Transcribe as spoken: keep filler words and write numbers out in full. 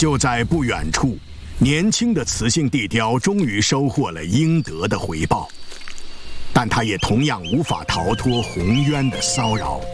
就在不远处，年轻的雌性地雕终于收获了应得的回报，但它也同样无法逃脱红渊的骚扰。